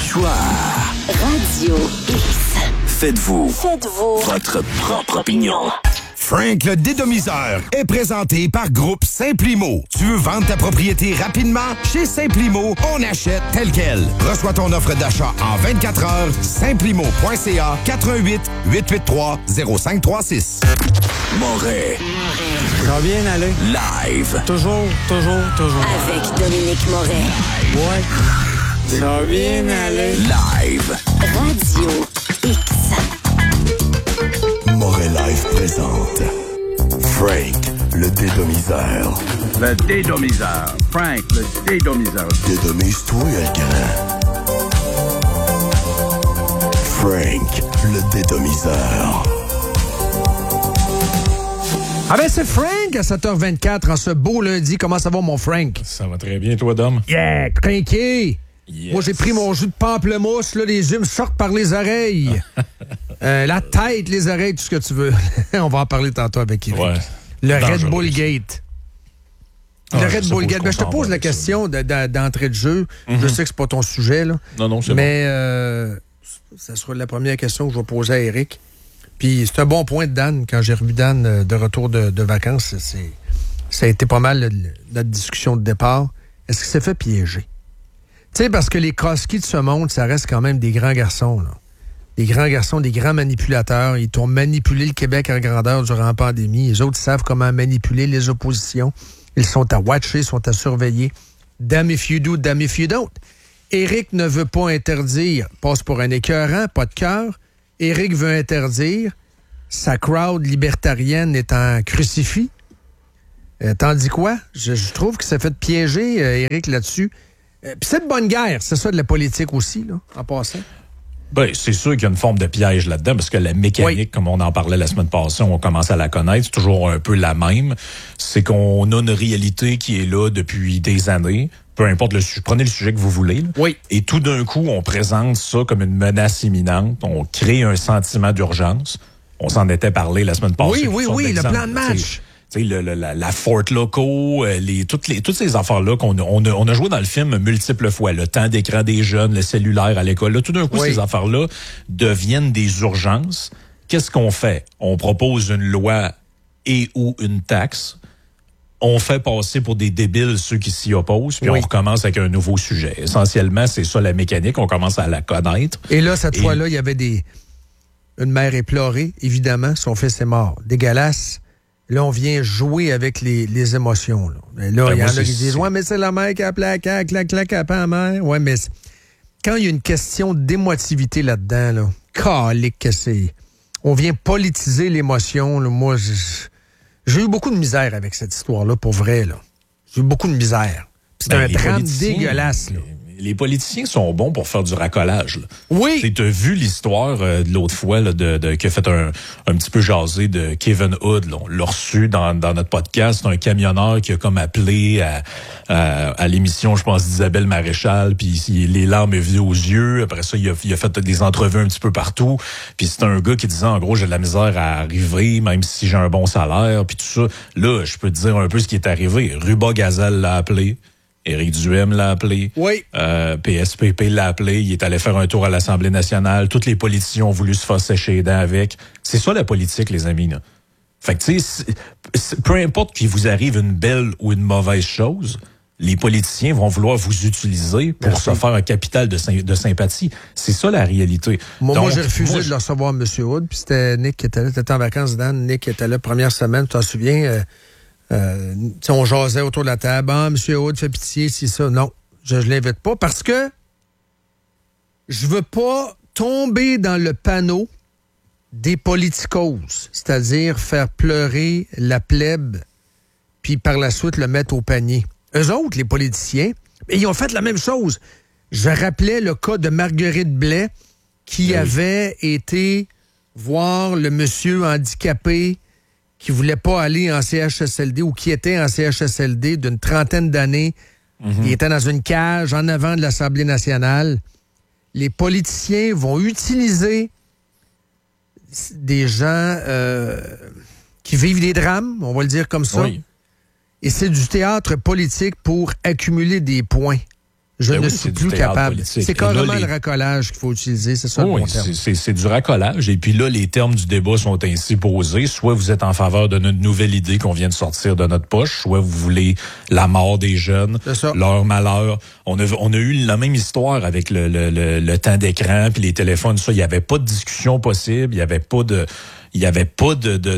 choix. Radio X. Faites-vous votre propre opinion. Frank le dédomiseur est présenté par Groupe Simplimo. Tu veux vendre ta propriété rapidement? Chez Simplimo, on achète tel quel. Reçois ton offre d'achat en 24 heures. Simplimo.ca 88 883 0536. Moret. Ça va bien aller. Live. Toujours. Avec Dominique Moret. Ouais. Ça va bien aller. Live. Radio X. Moret Live présente Frank le dédomiseur. Le dédomiseur. Frank, le dédomiseur. Dédomise-toi, le grand. Frank le dédomiseur. Ah ben c'est Frank à 7h24 en ce beau lundi. Comment ça va mon Frank? Ça va très bien, toi, Dom? Yeah, crinqué! Yes. Moi j'ai pris mon jus de pamplemousse, là, les yeux me sortent par les oreilles. La tête, les oreilles, tout ce que tu veux. On va en parler tantôt avec Eric. Ouais. Le Red Dangereux. Bull Gate. Ah, Le Red Bull Gate. Ben, je te pose la question d'entrée de jeu. Je sais que c'est pas ton sujet, là. Non, c'est mais ça sera la première question que je vais poser à Eric. Puis c'est un bon point de Dan. Quand j'ai revu Dan de retour de vacances, ça a été pas mal notre discussion de départ. Est-ce qu'il s'est fait piéger? Tu sais, parce que les Kroski de ce monde, ça reste quand même des grands garçons, là. Des grands garçons, des grands manipulateurs. Ils t'ont manipulé le Québec en grandeur durant la pandémie. Les autres savent comment manipuler les oppositions. Ils sont à watcher, sont à surveiller. Damn if you do, damn if you don't. Éric ne veut pas interdire, passe pour un écœurant, pas de cœur. Éric veut interdire, sa crowd libertarienne est en crucifix. Tandis quoi? Je trouve que ça fait piéger Éric là-dessus. Puis c'est de bonne guerre, c'est ça de la politique aussi, là, en passant. Ben, c'est sûr qu'il y a une forme de piège là-dedans, parce que la mécanique, comme on en parlait la semaine passée, on commence à la connaître, c'est toujours un peu la même. C'est qu'on a une réalité qui est là depuis des années, peu importe prenez le sujet que vous voulez. Là. Oui. Et tout d'un coup, on présente ça comme une menace imminente, on crée un sentiment d'urgence. On s'en était parlé la semaine passée. Oui, le plan de match. Tu sais, la Fort Loco, toutes ces affaires-là qu'on on a joué dans le film multiples fois. Le temps d'écran des jeunes, le cellulaire à l'école. Là, tout d'un coup, ces affaires-là deviennent des urgences. Qu'est-ce qu'on fait? On propose une loi et ou une taxe. On fait passer pour des débiles ceux qui s'y opposent, puis on recommence avec un nouveau sujet. Essentiellement, c'est ça la mécanique. On commence à la connaître. Et là, cette fois-là, il y avait une mère éplorée, évidemment. Son fils est mort. Dégueulasse. Là, on vient jouer avec les émotions. Là, il y en a qui disent « Ouais, mais c'est la mère qui a plaqué, clac, à la mère. » Ouais, mais quand il y a une question d'émotivité là-dedans, là, calique que c'est... On vient politiser l'émotion. Là. Moi, j'ai eu beaucoup de misère avec cette histoire-là, pour vrai. Là. J'ai eu beaucoup de misère. C'est un drame dégueulasse, là. Les politiciens sont bons pour faire du racolage. Là. Oui. Tu as vu l'histoire de l'autre fois là, qui a fait un petit peu jaser de Kevin Hood. Là. On l'a reçu dans notre podcast. C'est un camionneur qui a comme appelé à l'émission, je pense, d'Isabelle Maréchal. Puis les larmes est venues aux yeux. Après ça, il a fait des entrevues un petit peu partout. Puis c'est un gars qui disait, en gros, j'ai de la misère à arriver, même si j'ai un bon salaire. Puis tout ça. Là, je peux te dire un peu ce qui est arrivé. Ruba Gazelle l'a appelé. Éric Duhem l'a appelé. Oui. PSPP l'a appelé. Il est allé faire un tour à l'Assemblée nationale. Tous les politiciens ont voulu se faire sécher les dents avec. C'est ça la politique, les amis. Là. Fait que, tu sais, peu importe qu'il vous arrive une belle ou une mauvaise chose, les politiciens vont vouloir vous utiliser pour se faire un capital de sympathie. C'est ça la réalité. Moi, j'ai refusé de le recevoir, M. Hood. Puis c'était Nick qui était là. T'étais en vacances, Dan. Nick qui était là première semaine. Tu t'en souviens? On jasait autour de la table. Ah, M. Hood, fais pitié, c'est ça. Non, je l'invite pas parce que je veux pas tomber dans le panneau des politicos, c'est-à-dire faire pleurer la plèbe puis par la suite le mettre au panier. Eux autres, les politiciens, ils ont fait la même chose. Je rappelais le cas de Marguerite Blais qui avait été voir le monsieur handicapé qui voulait pas aller en CHSLD ou qui était en CHSLD d'une trentaine d'années. Il était dans une cage en avant de l'Assemblée nationale. Les politiciens vont utiliser des gens qui vivent des drames, on va le dire comme ça. Oui. Et c'est du théâtre politique pour accumuler des points. Je Ben ne oui, suis c'est du plus théâtre capable. politique. C'est Et là, carrément le racolage qu'il faut utiliser, c'est ça le bon terme. C'est du racolage. Et puis là, les termes du débat sont ainsi posés. Soit vous êtes en faveur de notre nouvelle idée qu'on vient de sortir de notre poche, soit vous voulez la mort des jeunes, leur malheur. On a eu la même histoire avec le temps d'écran puis les téléphones. Ça, il n'y avait pas de discussion possible. Il n'y avait pas de... Il n'y avait pas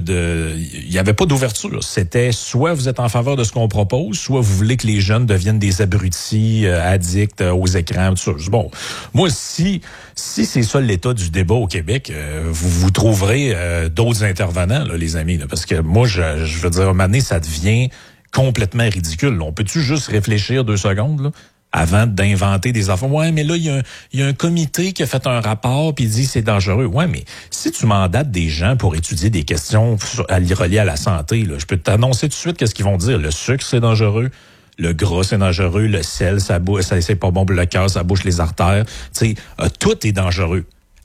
d'ouverture. C'était soit vous êtes en faveur de ce qu'on propose, soit vous voulez que les jeunes deviennent des abrutis, addicts aux écrans, tout ça. Bon, moi, si c'est ça l'état du débat au Québec, vous trouverez d'autres intervenants, là, les amis, là, parce que moi, je veux dire, à un moment donné, ça devient complètement ridicule. On peut-tu juste réfléchir 2 secondes, là? Avant d'inventer des affaires. Ouais, mais là, il y a un comité qui a fait un rapport puis il dit c'est dangereux. Ouais, mais si tu mandates des gens pour étudier des questions reliées à la santé, là, je peux t'annoncer tout de suite qu'est-ce qu'ils vont dire. Le sucre, c'est dangereux. Le gras, c'est dangereux. Le sel, ça c'est pas bon pour le cœur, ça bouche les artères. Tu sais, tout est dangereux.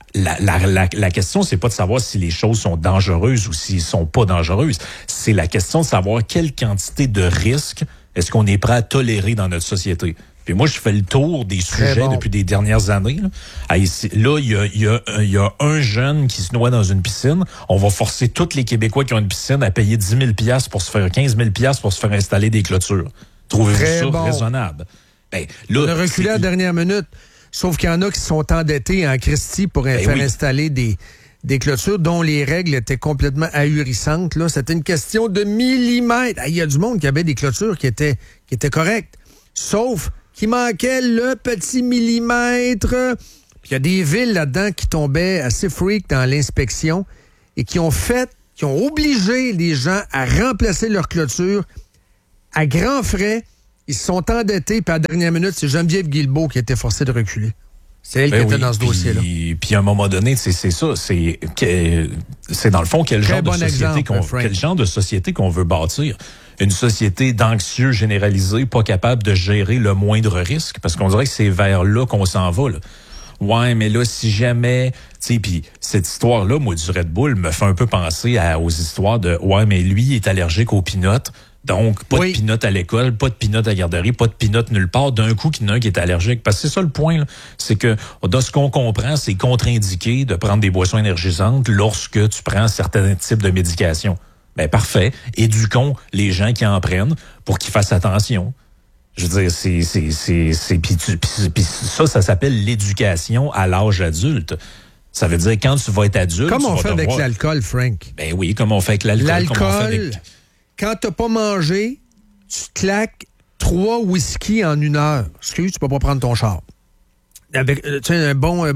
La question, c'est pas de savoir si les choses sont dangereuses ou s'ils sont pas dangereuses. C'est la question de savoir quelle quantité de risque est-ce qu'on est prêt à tolérer dans notre société. Puis moi, je fais le tour des sujets depuis des dernières années. Là, il y a un jeune qui se noie dans une piscine. On va forcer tous les Québécois qui ont une piscine à payer 10 000 $ pour se faire 15 000 $ pour se faire installer des clôtures. Trouvez-vous ça raisonnable? Ben, là, on a reculé à la dernière minute. Sauf qu'il y en a qui sont endettés en Christie pour faire installer des clôtures dont les règles étaient complètement ahurissantes. Là, c'était une question de millimètres. Il y a du monde qui avait des clôtures qui étaient correctes. Sauf qu'il manquait le petit millimètre. Puis il y a des villes là-dedans qui tombaient assez freak dans l'inspection et qui ont obligé les gens à remplacer leur clôture à grands frais. Ils se sont endettés, puis à la dernière minute, c'est Geneviève Guilbeault qui a été forcée de reculer. C'est elle qui était dans ce dossier-là. Puis à un moment donné, c'est ça. C'est dans le fond quel genre de société qu'on veut bâtir. Une société d'anxieux généralisés, pas capable de gérer le moindre risque, parce qu'on dirait que c'est vers là qu'on s'en va. Là. Ouais, mais là, si jamais... Tu sais, puis cette histoire-là, moi, du Red Bull, me fait un peu penser aux histoires de... Ouais, mais lui, il est allergique aux peanuts. Donc, pas de peanuts à l'école, pas de peanuts à la garderie, pas de peanuts nulle part. D'un coup, qu'il y en a un qui est allergique. Parce que c'est ça le point, là. C'est que, de ce qu'on comprend, c'est contre-indiqué de prendre des boissons énergisantes lorsque tu prends certains types de médications. Ben, parfait. Éduquons les gens qui en prennent pour qu'ils fassent attention. Je veux dire, puis ça s'appelle l'éducation à l'âge adulte. Ça veut dire, quand tu vas être adulte... Comme on fait avec l'alcool, Frank. Ben oui, comme on fait avec l'alcool. L'alcool... Quand t'as pas mangé, tu claques 3 whisky en 1 heure. Excuse, tu peux pas prendre ton char. Avec un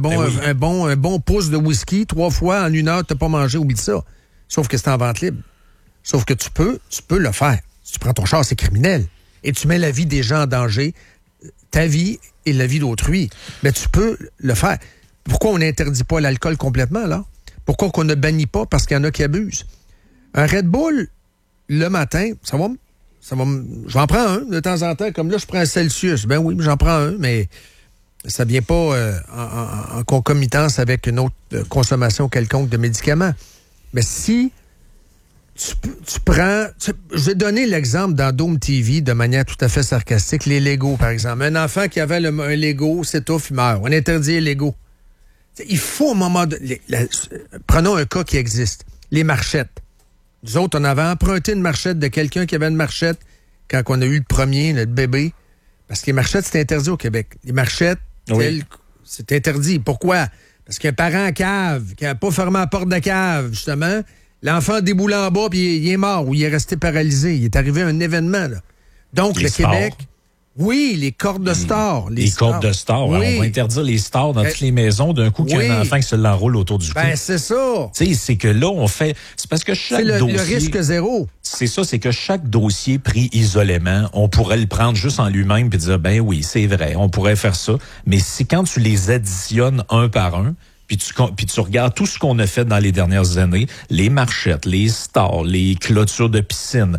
bon pouce de whisky, 3 fois en 1 heure, t'as pas mangé, oublie ça. Sauf que c'est en vente libre. Sauf que tu peux le faire. Si tu prends ton char, c'est criminel. Et tu mets la vie des gens en danger, ta vie et la vie d'autrui. Mais tu peux le faire. Pourquoi on n'interdit pas l'alcool complètement, là? Pourquoi qu'on ne bannit pas? Parce qu'il y en a qui abusent. Un Red Bull... Le matin, je vais en prendre un de temps en temps. Comme là, je prends un Celsius. Ben oui, j'en prends un, mais ça vient pas en concomitance avec une autre consommation quelconque de médicaments. Mais si tu prends... je vais donner l'exemple dans Dôme TV de manière tout à fait sarcastique. Les Legos, par exemple. Un enfant qui avait un Lego s'étouffe, il meurt. On interdit les Legos. Il faut, au moment de... Prenons un cas qui existe. Les marchettes. Nous autres, on avait emprunté une marchette de quelqu'un qui avait une marchette quand on a eu le premier, notre bébé. Parce que les marchettes, c'est interdit au Québec. Les marchettes, c'est interdit. Pourquoi? Parce qu'un parent en cave, qui n'a pas fermé la porte de la cave, justement, l'enfant déboule en bas, puis il est mort, ou il est resté paralysé. Il est arrivé un événement, là. Donc, le Québec... Oui, les cordes de stars. Les cordes de stars. Oui. On va interdire les stars dans toutes les maisons d'un coup qu'il y a un enfant qui se l'enroule autour du cou. Ben, c'est ça. Tu sais, c'est que là, on fait... C'est parce que chaque dossier... le risque zéro. C'est ça, c'est que chaque dossier pris isolément, on pourrait le prendre juste en lui-même puis dire, ben oui, c'est vrai, on pourrait faire ça. Mais c'est quand tu les additionnes un par un, puis tu regardes tout ce qu'on a fait dans les dernières années, les marchettes, les stars, les clôtures de piscine,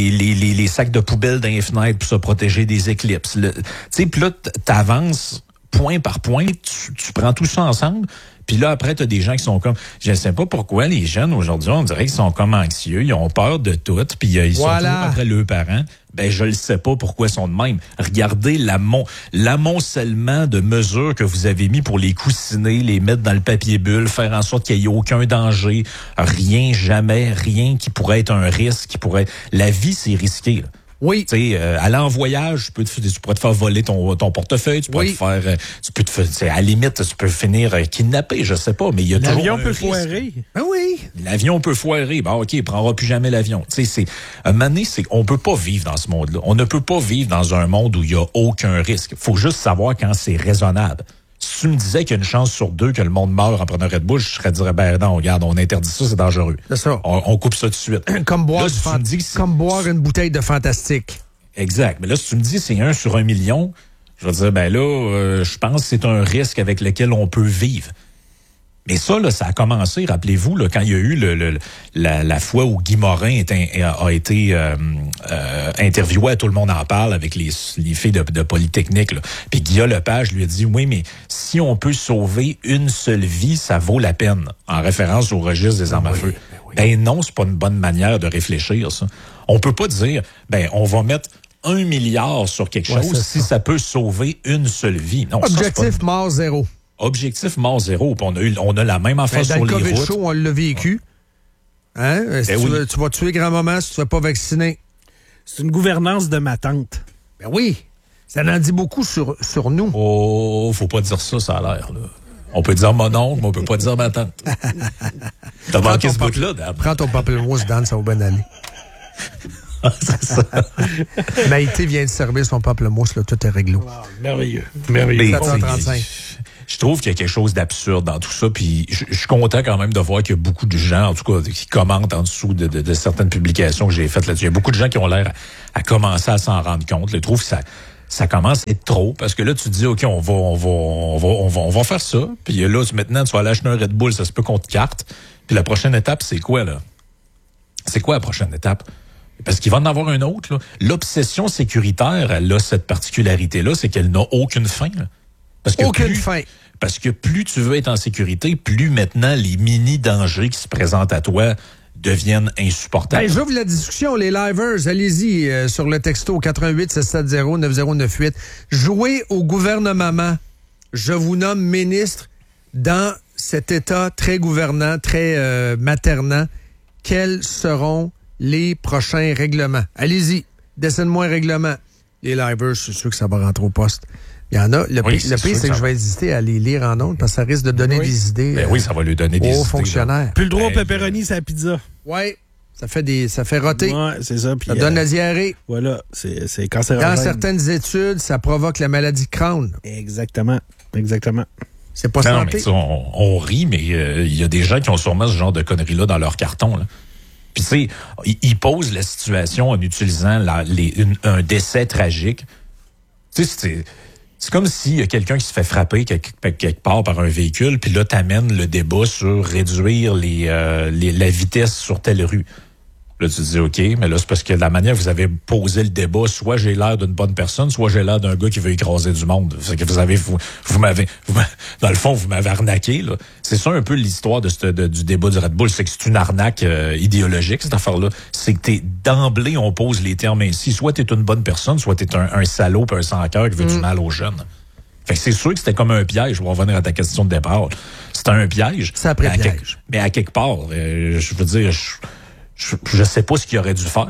les sacs de poubelle dans les fenêtres pour se protéger des éclipses. Tu sais, puis là, t'avances point par point, tu prends tout ça ensemble. Puis là, après, t'as des gens qui sont comme... Je ne sais pas pourquoi les jeunes, aujourd'hui, on dirait qu'ils sont comme anxieux. Ils ont peur de tout. Puis ils sont toujours après leurs parents. Ben, je ne sais pas pourquoi ils sont de même. Regardez l'amoncellement de mesures que vous avez mis pour les coussiner, les mettre dans le papier bulle, faire en sorte qu'il n'y ait aucun danger. Rien, jamais, rien qui pourrait être un risque, qui pourrait... La vie, c'est risqué, là. Oui. Tu sais, aller en voyage, tu pourrais te faire voler ton portefeuille, tu pourrais te faire, à la limite, tu peux finir kidnappé, je sais pas, mais il y a toujours l'avion peut foirer. Ben oui. L'avion peut foirer. Bon, OK, il prendra plus jamais l'avion. Tu sais, un moment donné, on peut pas vivre dans ce monde-là. On ne peut pas vivre dans un monde où il y a aucun risque. Faut juste savoir quand c'est raisonnable. Si tu me disais qu'il y a une chance sur 2 que le monde meurt en prenant un Red Bull, je serais dire, ben non, regarde, on interdit ça, c'est dangereux. C'est ça. On coupe ça tout de suite. Comme boire, là, comme boire une bouteille de Fantastique. Exact. Mais là, si tu me dis c'est 1 sur 1 million, je vais dire, ben là, je pense que c'est un risque avec lequel on peut vivre. Mais ça, là, ça a commencé, rappelez-vous, là, quand il y a eu la fois où Guy Morin a été interviewé à Tout le monde en parle avec les filles de Polytechnique. Là. Puis Guillaume Lepage lui a dit, oui, mais si on peut sauver une seule vie, ça vaut la peine, en référence au registre des armes à feu. Ben non, c'est pas une bonne manière de réfléchir, ça. On peut pas dire, ben on va mettre 1 milliard sur quelque chose si ça peut sauver une seule vie. Non, objectif mort zéro. Objectif mort zéro. Puis on a la même affaire sur les routes. Dans le COVID show, on l'a vécu. Hein? Tu vas tuer grand-maman si tu ne vas pas vacciner. C'est une gouvernance de ma tante. Ben oui. Ça en dit beaucoup sur nous. Oh, faut pas dire ça, ça a l'air, là. On peut dire mon oncle, mais on peut pas dire ma tante. T'as manqué ce bout-là, Dan. Prends ton pamplemousse, Dan, ça va bien aller. C'est ça. Maïté vient de servir son pamplemousse, là, tout est réglo. Wow, merveilleux. Merveilleux. 735. Je trouve qu'il y a quelque chose d'absurde dans tout ça, puis je suis content quand même de voir qu'il y a beaucoup de gens, en tout cas, qui commentent en dessous de certaines publications que j'ai faites là-dessus. Il y a beaucoup de gens qui ont l'air à commencer à s'en rendre compte. Je trouve que ça commence à être trop, parce que là, tu te dis, OK, on va faire ça, puis là, maintenant, tu vas aller acheter un Red Bull, ça se peut qu'on te carte, puis la prochaine étape, c'est quoi, là? C'est quoi la prochaine étape? Parce qu'il va en avoir une autre, là. L'obsession sécuritaire, elle a cette particularité-là, c'est qu'elle n'a aucune fin, là. Aucune fin. Parce que plus tu veux être en sécurité, plus maintenant les mini-dangers qui se présentent à toi deviennent insupportables. Ben, j'ouvre la discussion, les livers. Allez-y sur le texto 88-770-9098. Jouez au gouvernement. Je vous nomme ministre dans cet État très gouvernant, très maternant. Quels seront les prochains règlements? Allez-y, dessine-moi un règlement. Les livers, je suis sûr que ça va rentrer au poste. Il y en a. Le pire, c'est que je vais hésiter à les lire en ondes parce que ça risque de donner des idées oui, ça va lui donner des idées, aux fonctionnaires. Plus le droit au pepperoni, c'est la pizza. Oui, ça fait roter. Oui, c'est ça. Puis, ça donne la diarrhée. Voilà, c'est cancérogène. Dans certaines études, ça provoque la maladie de Crohn. Exactement. C'est pas santé. Mais on rit, mais il y a des gens qui ont sûrement ce genre de conneries-là dans leur carton, là. Puis, tu sais, ils posent la situation en utilisant un décès tragique. Tu sais, c'est comme s'il y a quelqu'un qui se fait frapper quelque part par un véhicule, puis là, t'amènes le débat sur réduire la vitesse sur telle rue. Là, tu te dis, OK, mais là, c'est parce que de la manière que vous avez posé le débat, soit j'ai l'air d'une bonne personne, soit j'ai l'air d'un gars qui veut écraser du monde. C'est que vous m'avez, dans le fond, vous m'avez arnaqué, là. C'est ça un peu l'histoire du débat du Red Bull, c'est que c'est une arnaque idéologique, cette affaire-là. C'est que d'emblée, on pose les termes ainsi. Soit t'es une bonne personne, soit t'es un salaud pis un sans-cœur qui veut du mal aux jeunes. Fait que c'est sûr que c'était comme un piège. On va revenir à ta question de départ. C'était un piège. C'est après piège. Mais à quelque part, je veux dire, je sais pas ce qu'il aurait dû faire.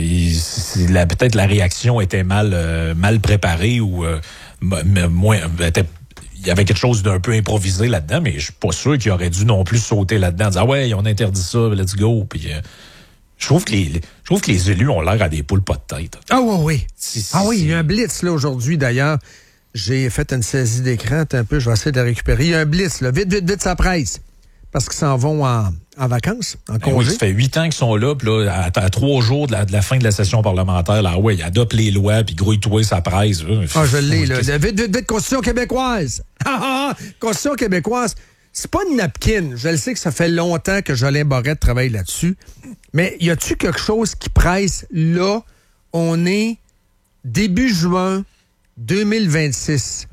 Peut-être la réaction était mal préparée ou moins. Il y avait quelque chose d'un peu improvisé là-dedans, mais je suis pas sûr qu'il aurait dû non plus sauter là-dedans, dire ouais, on interdit ça, let's go. Puis je trouve que les élus ont l'air à des poules pas de tête. Ah oui. Il y a un blitz là aujourd'hui d'ailleurs. J'ai fait une saisie d'écran un peu, je vais essayer de la récupérer. Il y a un blitz là, vite ça presse. Parce qu'ils s'en vont en vacances, en congé. Oui, ça fait 8 ans qu'ils sont là, puis là, à 3 jours de la fin de la session parlementaire, là, ouais, ils adoptent les lois, puis grouille-toi, ça presse. Je l'ai, là. Vite, Constitution québécoise! Constitution québécoise, c'est pas une napkin. Je le sais que ça fait longtemps que Jolin Barrette travaille là-dessus, mais y a-tu quelque chose qui presse? Là, on est début juin 2026.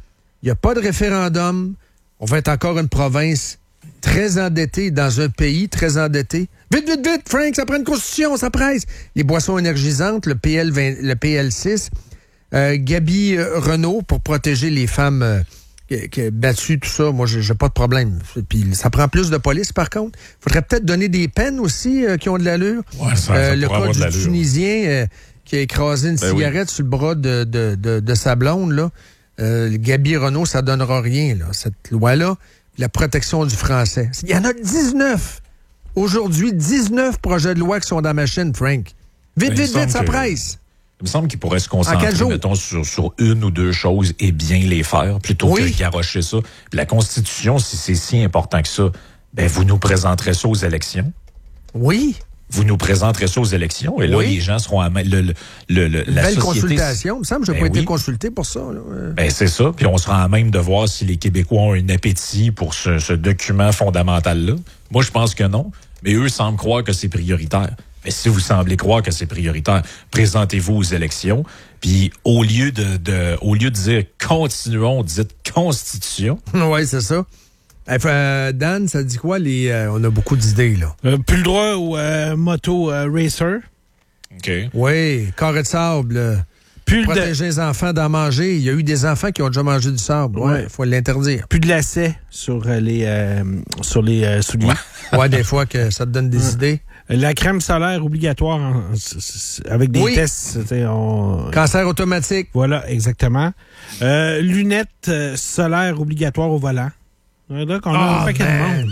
Il n'y a pas de référendum. On va être encore une province très endettée dans un pays très endetté. Vite, vite, vite, Frank, ça prend une constitution, ça presse. Les boissons énergisantes, le PL6, Gaby Renault pour protéger les femmes battues, tout ça. Moi, j'ai pas de problème. Puis ça prend plus de police, par contre. Il faudrait peut-être donner des peines aussi qui ont de l'allure. Ouais, ça le cas du l'allure. Tunisien qui a écrasé une cigarette sur le bras de sa blonde, là. Gaby Renault, ça donnera rien, là, cette loi-là. La protection du français. Il y en a 19. Aujourd'hui, 19 projets de loi qui sont dans la machine, Frank. Vite, vite, ça presse. Il me semble qu'il pourrait se concentrer, mettons, sur une ou deux choses et bien les faire, plutôt que de garrocher ça. Puis la Constitution, si c'est si important que ça, ben vous nous présenterez ça aux élections. Oui. Vous nous présenterez ça aux élections, et là, les gens seront à même... la belle société, consultation. Il me semble que je n'ai pas été consulté pour ça. Là. Ben, c'est ça. Puis on sera à même de voir si les Québécois ont un appétit pour ce document fondamental-là. Moi, je pense que non. Mais eux semblent croire que c'est prioritaire. Mais si vous semblez croire que c'est prioritaire, présentez-vous aux élections. Puis au lieu de dire continuons, dites constitution. Oui, c'est ça. Dan, ça dit quoi? On a beaucoup d'idées, là. Plus le droit aux moto racer. OK. Oui, carré de sable. Protéger les enfants d'en manger. Il y a eu des enfants qui ont déjà mangé du sable. Oui, il faut l'interdire. Plus de lacets sur les souliers. Ouais, des fois que ça te donne des idées. La crème solaire obligatoire avec des tests. Cancer automatique. Voilà, exactement. Lunettes solaires obligatoires au volant. Donc, on a un paquet de monde.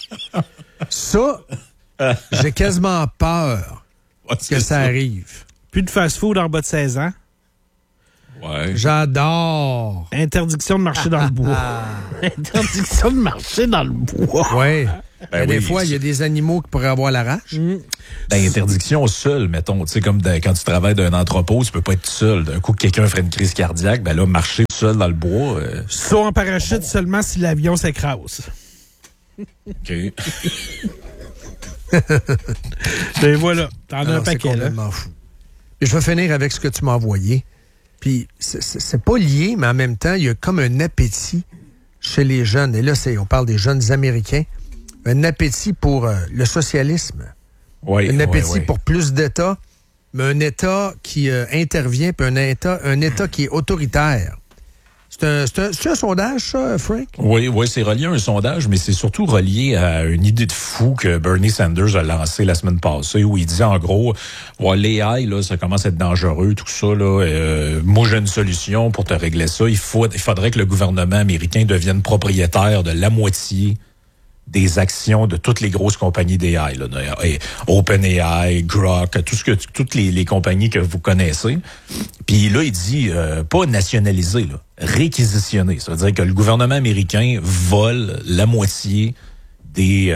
Ça, j'ai quasiment peur que ça arrive. Plus de fast-food en bas de 16 ans. Ouais. J'adore. Interdiction de marcher dans le bois. Interdiction de marcher dans le bois. Oui. Des fois, il y a des animaux qui pourraient avoir la rage. Interdiction seule, mettons. Tu sais, comme quand tu travailles d'un entrepôt, tu peux pas être tout seul. D'un coup, que quelqu'un ferait une crise cardiaque, ben là, marcher tout seul dans le bois... Saut en parachute seulement si l'avion s'écrase. OK. Et voilà, t'en as un paquet, là. Fou. Et je vais finir avec ce que tu m'as envoyé. Puis, c'est pas lié, mais en même temps, il y a comme un appétit chez les jeunes. Et là, on parle des jeunes Américains. Un appétit pour le socialisme. Oui, un appétit pour plus d'État, mais un État qui intervient, puis un État qui est autoritaire. C'est un sondage, ça, Frank? Oui, c'est relié à un sondage, mais c'est surtout relié à une idée de fou que Bernie Sanders a lancée la semaine passée, où il dit en gros, l'AI, là, ça commence à être dangereux, tout ça, là. Moi, j'ai une solution pour te régler ça. Il faudrait que le gouvernement américain devienne propriétaire de la moitié des actions de toutes les grosses compagnies d'AI, là, OpenAI, Grok, toutes les compagnies que vous connaissez. Puis là, il dit pas nationaliser, là, réquisitionner. Ça veut dire que le gouvernement américain vole la moitié des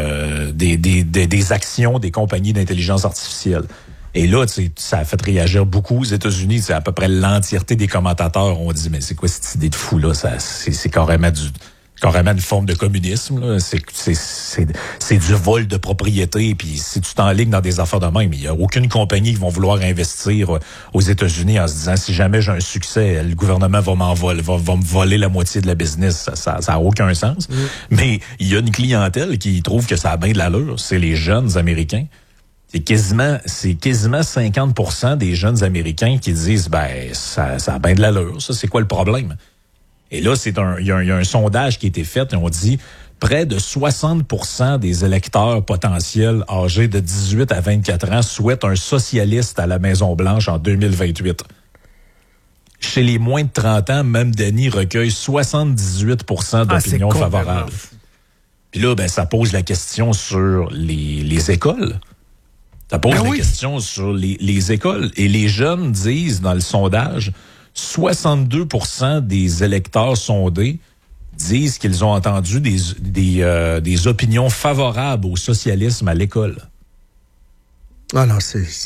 actions des compagnies d'intelligence artificielle. Et là, ça a fait réagir beaucoup aux États-Unis. C'est à peu près l'entièreté des commentateurs ont dit, mais c'est quoi cette idée de fou là? C'est carrément une forme de communisme, là. C'est du vol de propriété. Puis si tu t'enlignes dans des affaires de même, il n'y a aucune compagnie qui va vouloir investir aux États-Unis en se disant, si jamais j'ai un succès, le gouvernement va me voler la moitié de la business. Ça a aucun sens. Mais il y a une clientèle qui trouve que ça a bien de l'allure. C'est les jeunes Américains. C'est quasiment 50% des jeunes Américains qui disent, ça a bien de l'allure. Ça, c'est quoi le problème? Et là, il y a un sondage qui a été fait et on dit près de 60% des électeurs potentiels âgés de 18 à 24 ans souhaitent un socialiste à la Maison-Blanche en 2028. Chez les moins de 30 ans, même Denis recueille 78% d'opinions favorables. Puis là, ça pose la question sur les écoles. Ça pose la question sur les écoles. Et les jeunes disent dans le sondage... 62% des électeurs sondés disent qu'ils ont entendu des opinions favorables au socialisme à l'école. Ah non,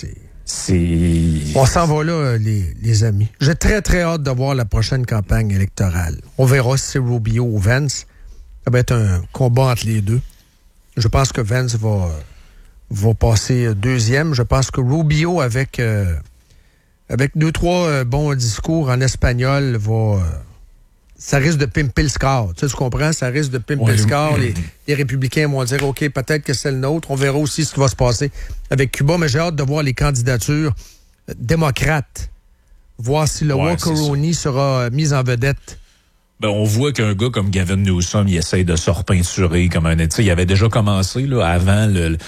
on s'en va là, les amis. J'ai très, très hâte de voir la prochaine campagne électorale. On verra si c'est Rubio ou Vance. Ça va être un combat entre les deux. Je pense que Vance va passer deuxième. Je pense que Rubio, avec 2-3 bons discours en espagnol, ça risque de pimper le score. Tu comprends? Ça risque de pimper le score. Les républicains vont dire, OK, peut-être que c'est le nôtre. On verra aussi ce qui va se passer avec Cuba, mais j'ai hâte de voir les candidatures démocrates. Voir si le Walker-Rooney sera mis en vedette. Ben, on voit qu'un gars comme Gavin Newsom, il essaye de se repeinturer comme un... Tu sais, il avait déjà commencé, là, avant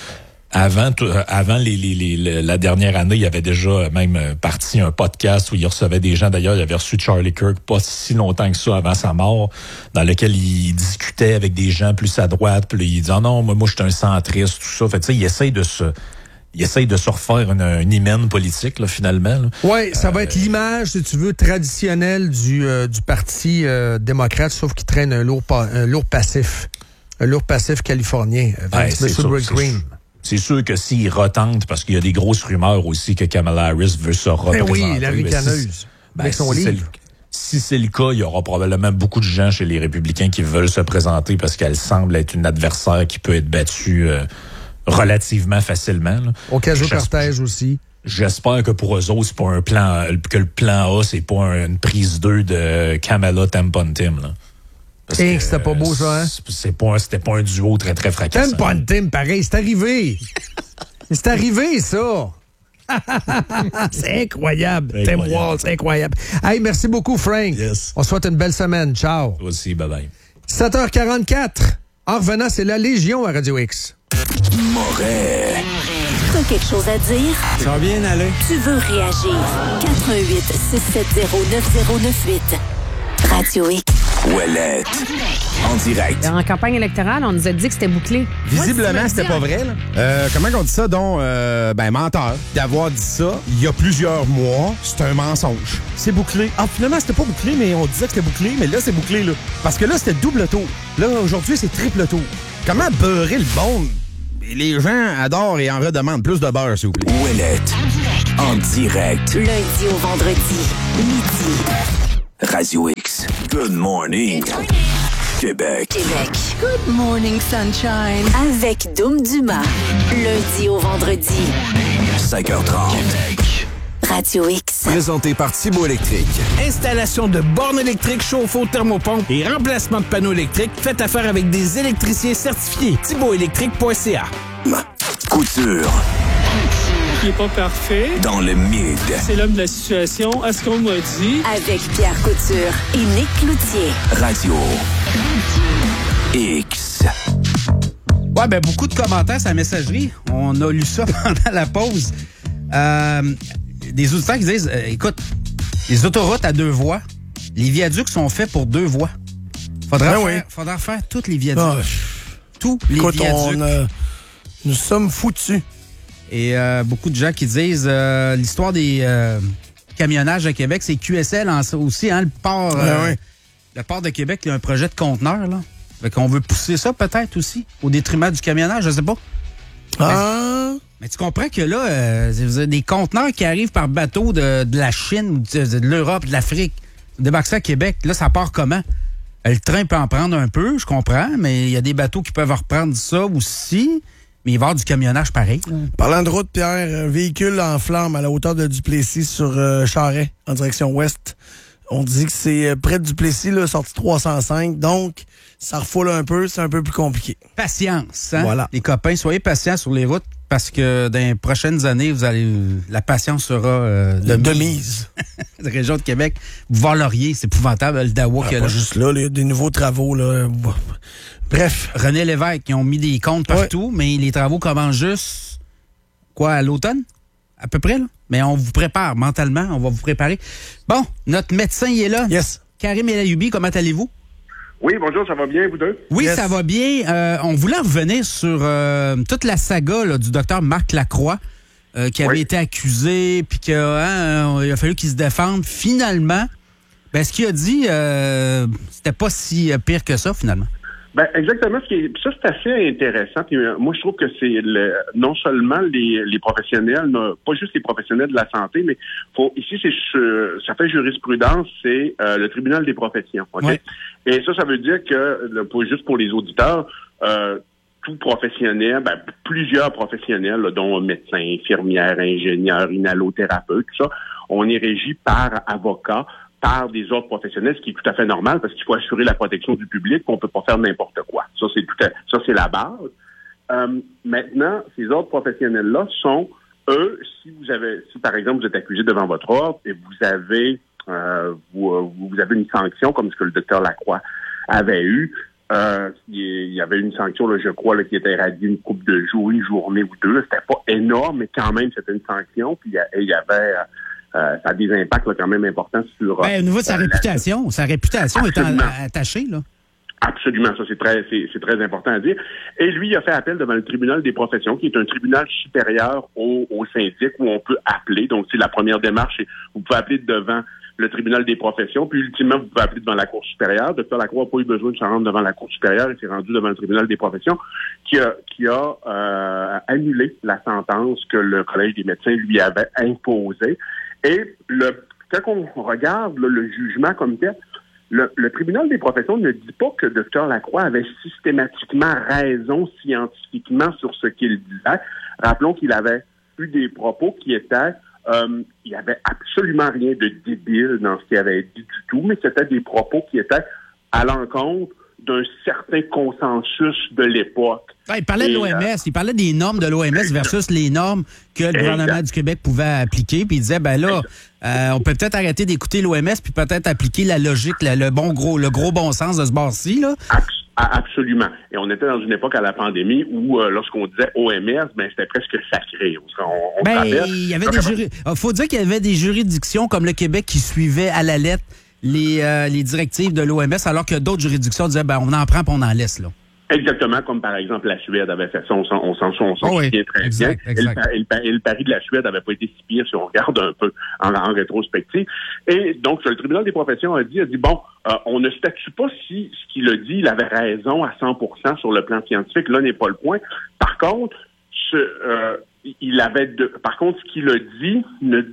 la dernière année, il avait déjà même parti un podcast où il recevait des gens. D'ailleurs, il avait reçu Charlie Kirk pas si longtemps que ça avant sa mort, dans lequel il discutait avec des gens plus à droite. Puis il disait, non, moi, je suis un centriste, tout ça. Fait tu sais, il essaye de se refaire une hymen politique, là, finalement. Oui, ça va être l'image, si tu veux, traditionnelle du Parti démocrate, sauf qu'il traîne un lourd passif. Un lourd passif californien, avec M. Green. C'est sûr que s'il retente, parce qu'il y a des grosses rumeurs aussi que Kamala Harris veut se représenter. Oui, la ricaneuse. Avec son livre. Si c'est le cas, il y aura probablement beaucoup de gens chez les républicains qui veulent se présenter parce qu'elle semble être une adversaire qui peut être battue relativement facilement. Là. Ocasio-Cortez aussi. J'espère que pour eux autres, c'est pas un plan, que le plan A, c'est pas une prise 2 de Kamala Tempontim, là. C'était pas beau, ça, hein? C'était pas un duo très, très fracassant. Tempontim, pareil, c'est arrivé. C'est arrivé, ça. C'est incroyable. Tim Wall, c'est incroyable. Hey, merci beaucoup, Frank. Yes. On se souhaite une belle semaine. Ciao. Toi aussi, bye-bye. 7h44. En revenant, c'est la Légion à Radio X. Moret. T'as quelque chose à dire? Ça va bien aller. Tu veux réagir? 88-670-9098. Radio X. Ouellette. En direct. En campagne électorale, on nous a dit que c'était bouclé. Visiblement, c'était pas vrai. Là. Comment on dit ça, donc? Menteur. D'avoir dit ça il y a plusieurs mois, c'est un mensonge. C'est bouclé. Ah, finalement, c'était pas bouclé, mais on disait que c'était bouclé, mais là, c'est bouclé, là. Parce que là, c'était double tour. Là, aujourd'hui, c'est triple tour. Comment beurrer le monde? Les gens adorent et en redemandent plus de beurre, s'il vous plaît. Ouellette. En direct. Lundi au vendredi, midi. Radio X. Good morning. Québec. Good morning, sunshine. Avec Doom Dumas. Lundi au vendredi. 5h30. Radio X. Présenté par Thibault Électrique. Installation de bornes électriques, chauffe-eau, thermopompe et remplacement de panneaux électriques. Faites affaire avec des électriciens certifiés. ThibaultElectrique.ca. Couture. Qui est pas parfait. Dans le mid. C'est l'homme de la situation, à ce qu'on m'a dit. Avec Pierre Couture et Nick Cloutier. Radio X. Ouais, ben beaucoup de commentaires sur la messagerie. On a lu ça pendant la pause. Des auditeurs qui disent, écoute, les autoroutes à 2 voies, les viaducs sont faits pour 2 voies. Faudra faire tous les viaducs. Tous les viaducs. Nous sommes foutus. Et beaucoup de gens qui disent l'histoire des camionnages à Québec, c'est QSL aussi, hein, le port de Québec, il y a un projet de conteneur, là. Fait qu'on veut pousser ça peut-être aussi, au détriment du camionnage, je sais pas. Mais tu comprends que là, des conteneurs qui arrivent par bateau de la Chine, de l'Europe, de l'Afrique, débarquent ça à Québec, là, ça part comment? Le train peut en prendre un peu, je comprends, mais il y a des bateaux qui peuvent reprendre ça aussi. Mais il va y avoir du camionnage pareil. Parlant de route, Pierre, un véhicule en flammes à la hauteur de Duplessis sur Charest, en direction ouest. On dit que c'est près de Duplessis, là, sortie 305. Donc, ça refoule un peu, c'est un peu plus compliqué. Patience, hein? Voilà. Les copains, soyez patients sur les routes parce que dans les prochaines années, la patience sera de mise. La région de Québec, Boulevard-Laurier, c'est épouvantable, le Dawa qu'il y a là. Pas juste là, il y a des nouveaux travaux, là. Bref. René Lévesque, ils ont mis des comptes partout, mais les travaux commencent juste, à l'automne? À peu près, là. Mais on vous prépare mentalement, on va vous préparer. Bon, notre médecin, il est là. Yes. Karim El Ayoubi, comment allez-vous? Oui, bonjour, ça va bien, vous deux? Oui, ça va bien. On voulait revenir sur toute la saga là, du docteur Marc Lacroix, qui avait été accusé, puis qu'il a fallu qu'il se défende. Finalement, ce qu'il a dit, c'était pas si pire que ça, finalement. Ben exactement. Ça, c'est assez intéressant. Puis, moi, je trouve que c'est non seulement les professionnels, pas juste les professionnels de la santé, mais ici, ça fait jurisprudence, c'est le tribunal des professions. Okay? Ouais. Et ça veut dire que, juste pour les auditeurs, tout professionnel, plusieurs professionnels, là, dont médecins, infirmières, ingénieurs, inhalothérapeutes, tout ça, on est régi par avocat par des ordres professionnels, ce qui est tout à fait normal parce qu'il faut assurer la protection du public, qu'on peut pas faire n'importe quoi. Ça, c'est la base. Maintenant, ces ordres professionnels-là sont, eux, si par exemple vous êtes accusé devant votre ordre et vous avez une sanction comme ce que le docteur Lacroix avait eu, il y avait une sanction, là, je crois, là, qui était radiée une couple de jours, une journée ou deux. C'était pas énorme, mais quand même, c'était une sanction. Puis il y avait ça a des impacts là, quand même importants sur... au niveau de sa réputation étant attachée, là. Absolument, ça c'est très important à dire. Et lui, il a fait appel devant le tribunal des professions, qui est un tribunal supérieur au syndic où on peut appeler. Donc, c'est la première démarche. Vous pouvez appeler devant le tribunal des professions, puis ultimement, vous pouvez appeler devant la Cour supérieure. Dr. Lacroix n'a pas eu besoin de se rendre devant la Cour supérieure. Il s'est rendu devant le tribunal des professions qui a annulé la sentence que le Collège des médecins lui avait imposée. Et quand on regarde le jugement comme tel, le tribunal des professions ne dit pas que Dr. Lacroix avait systématiquement raison scientifiquement sur ce qu'il disait. Rappelons qu'il avait eu des propos qui étaient... il n'y avait absolument rien de débile dans ce qu'il avait dit du tout, mais c'était des propos qui étaient à l'encontre d'un certain consensus de l'époque. Il parlait de l'OMS, il parlait des normes de l'OMS versus les normes que le gouvernement du Québec pouvait appliquer, puis il disait, on peut peut-être arrêter d'écouter l'OMS, puis peut-être appliquer la logique, le gros bon sens de ce bord-ci, là. Absolument. Et on était dans une époque à la pandémie où, lorsqu'on disait OMS, c'était presque sacré. Il y avait faut dire qu'il y avait des juridictions comme le Québec qui suivaient à la lettre les directives de l'OMS, alors que d'autres juridictions disaient, on en prend et on en laisse, là. Exactement, comme par exemple la Suède avait fait ça, on s'en souvient très bien. Et le pari de la Suède n'avait pas été si pire si on regarde un peu en rétrospective. Et donc, le tribunal des professions a dit on ne statue pas si ce qu'il a dit, il avait raison à 100% sur le plan scientifique. Là n'est pas le point. Par contre, ce qu'il a dit,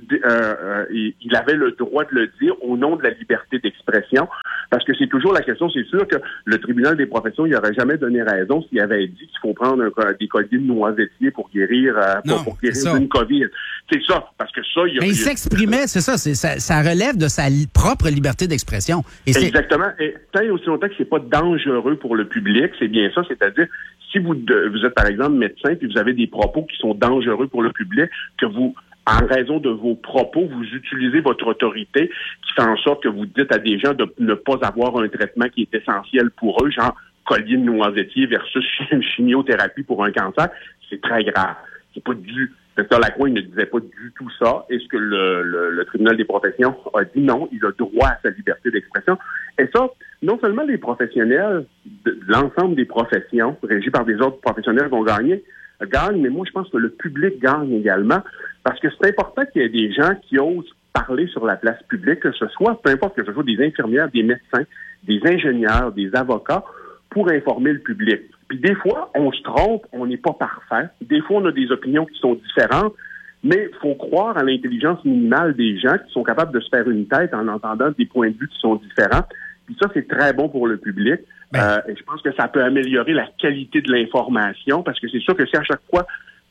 il avait le droit de le dire au nom de la liberté d'expression, parce que c'est toujours la question. C'est sûr que le tribunal des professions, il n'aurait jamais donné raison s'il avait dit qu'il faut prendre des colliers de noisetier pour guérir d'une COVID. C'est ça, parce que ça... il s'exprimait, c'est ça, ça relève de sa propre liberté d'expression. Exactement. Et tant et aussi longtemps que c'est pas dangereux pour le public, c'est bien ça, c'est-à-dire si vous êtes, par exemple, médecin, puis vous avez des propos qui sont dangereux pour le public, que vous, en raison de vos propos, vous utilisez votre autorité, qui fait en sorte que vous dites à des gens de ne pas avoir un traitement qui est essentiel pour eux, genre collier de noisetier versus une chimiothérapie pour un cancer, c'est très grave. C'est pas du... Dr. Lacroix, il ne disait pas du tout ça. Est-ce que le tribunal des professions a dit non, il a droit à sa liberté d'expression. Et ça, non seulement les professionnels, l'ensemble des professions régies par des ordres professionnels gagnent, mais moi, je pense que le public gagne également, parce que c'est important qu'il y ait des gens qui osent parler sur la place publique, que ce soit, peu importe que ce soit des infirmières, des médecins, des ingénieurs, des avocats, pour informer le public. Puis des fois, on se trompe, on n'est pas parfait. Des fois, on a des opinions qui sont différentes, mais il faut croire à l'intelligence minimale des gens qui sont capables de se faire une tête en entendant des points de vue qui sont différents. Puis ça, c'est très bon pour le public. Et je pense que ça peut améliorer la qualité de l'information, parce que c'est sûr que si à chaque fois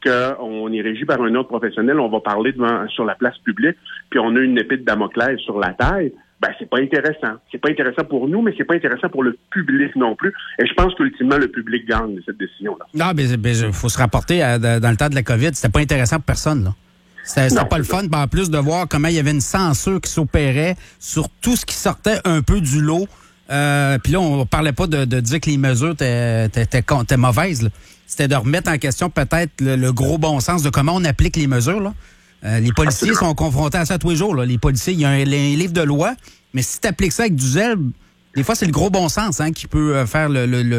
qu'on est régi par un ordre professionnel, on va parler sur la place publique, puis on a une épée de Damoclès sur la tête, c'est pas intéressant. C'est pas intéressant pour nous, mais c'est pas intéressant pour le public non plus. Et je pense qu'ultimement, le public gagne de cette décision-là. Non, mais faut se rapporter dans le temps de la COVID, c'était pas intéressant pour personne, là. C'était pas le fun, en plus de voir comment il y avait une censure qui s'opérait sur tout ce qui sortait un peu du lot. Puis là, on parlait pas de dire que les mesures étaient mauvaises, là. C'était de remettre en question peut-être le gros bon sens de comment on applique les mesures, là. Les policiers sont confrontés à ça tous les jours, là. Les policiers, il y a un livre de loi, mais si tu appliques ça avec du zèle, des fois, c'est le gros bon sens qui peut faire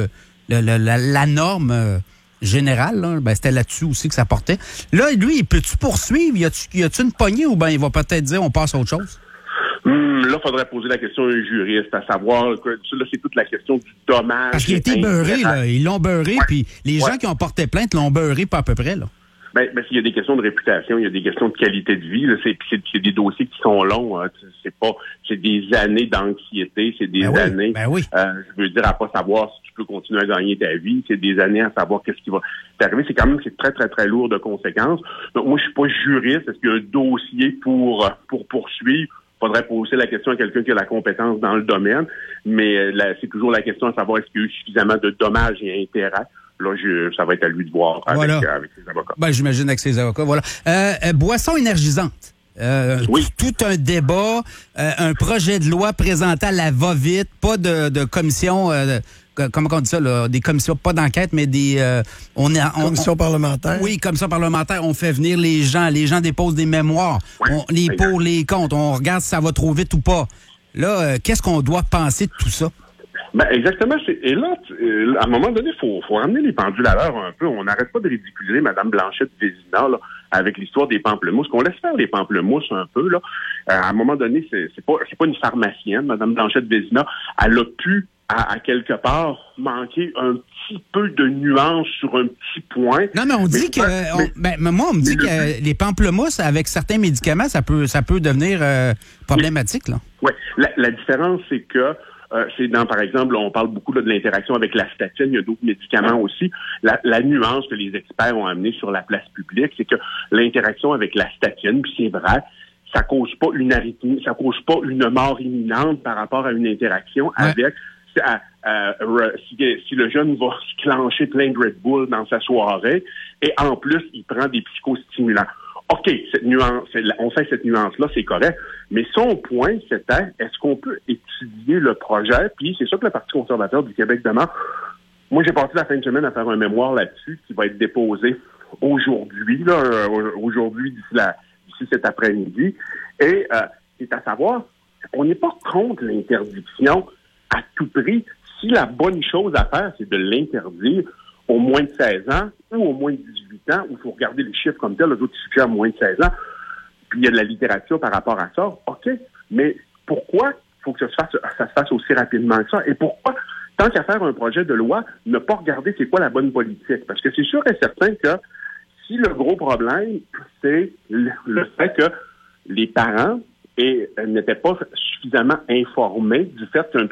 la norme générale. Là. C'était là-dessus aussi que ça portait. Là, lui, peux-tu poursuivre? Y a-tu une poignée ou il va peut-être dire on passe à autre chose? Là, il faudrait poser la question à un juriste, à savoir que là, c'est toute la question du dommage. Parce qu'il a été beurré, là. Ils l'ont beurré, puis les gens qui ont porté plainte l'ont beurré pas à peu près, là. Il y a des questions de réputation, il y a des questions de qualité de vie. Là, c'est des dossiers qui sont longs. Hein, c'est des années d'anxiété, c'est des années. Je veux dire, à pas savoir si tu peux continuer à gagner ta vie. C'est des années à savoir qu'est-ce qui va t'arriver. C'est très, très, très lourd de conséquences. Donc, moi, je suis pas juriste. Est-ce qu'il y a un dossier pour poursuivre? faudrait poser la question à quelqu'un qui a la compétence dans le domaine, mais c'est toujours la question à savoir est-ce qu'il y a eu suffisamment de dommages et intérêts. Là, ça va être à lui de voir avec ses avocats. Ben, j'imagine avec ses avocats, voilà. Boisson énergisante. Oui. Tout un débat, un projet de loi présenté à la va-vite, pas de commission, comment on dit ça, là, des commissions, pas d'enquête, mais des... commission parlementaire. Oui, commission parlementaire. On fait venir les gens déposent des mémoires, les pour, les contre, on regarde si ça va trop vite ou pas. Là, qu'est-ce qu'on doit penser de tout ça? Ben exactement. Et là, à un moment donné, faut ramener les pendules à l'heure un peu. On n'arrête pas de ridiculiser Mme Blanchette-Vézina là, avec l'histoire des pamplemousses. Qu'on laisse faire les pamplemousses un peu là. À un moment donné, c'est pas une pharmacienne, Mme Blanchette-Vézina. Elle a pu à quelque part manquer un petit peu de nuance sur un petit point. Non, mais on dit moi, on me dit que les pamplemousses avec certains médicaments, ça peut devenir problématique là. Oui. La différence, c'est que par exemple, on parle beaucoup là, de l'interaction avec la statine, il y a d'autres médicaments aussi. La nuance que les experts ont amenée sur la place publique, c'est que l'interaction avec la statine, puis c'est vrai, ça cause pas une arythmie, ça cause pas une mort imminente par rapport à une interaction avec si le jeune va se clencher plein de Red Bull dans sa soirée et en plus, il prend des psychostimulants. OK, cette nuance, on fait cette nuance-là, c'est correct. Mais son point, c'était, est-ce qu'on peut étudier le projet? Puis c'est ça que le Parti conservateur du Québec demande. Moi, j'ai passé la fin de semaine à faire un mémoire là-dessus qui va être déposé aujourd'hui, d'ici cet après-midi. Et c'est à savoir, on n'est pas contre l'interdiction à tout prix. Si la bonne chose à faire, c'est de l'interdire au moins de 16 ans ou au moins de 18 ans, où il faut regarder les chiffres comme tel, les autres suggèrent moins de 16 ans, puis il y a de la littérature par rapport à ça, OK, mais pourquoi il faut que ça se fasse aussi rapidement que ça? Et pourquoi, tant qu'à faire un projet de loi, ne pas regarder c'est quoi la bonne politique? Parce que c'est sûr et certain que si le gros problème, c'est le fait que les parents n'étaient pas suffisamment informés du fait qu'un